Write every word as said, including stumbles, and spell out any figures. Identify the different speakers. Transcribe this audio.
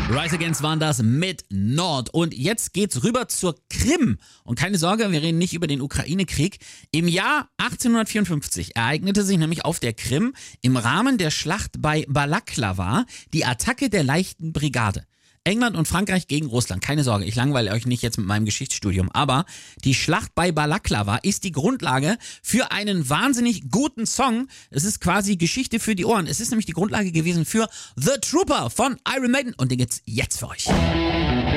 Speaker 1: Rise Against waren das mit Nord. Und jetzt geht's rüber zur Krim. Und keine Sorge, wir reden nicht über den Ukraine-Krieg. Im Jahr achtzehnhundertvierundfünfzig ereignete sich nämlich auf der Krim im Rahmen der Schlacht bei Balaklava die Attacke der leichten Brigade. England und Frankreich gegen Russland. Keine Sorge, ich langweile euch nicht jetzt mit meinem Geschichtsstudium. Aber die Schlacht bei Balaklava ist die Grundlage für einen wahnsinnig guten Song. Es ist quasi Geschichte für die Ohren. Es ist nämlich die Grundlage gewesen für The Trooper von Iron Maiden. Und den gibt's jetzt für euch.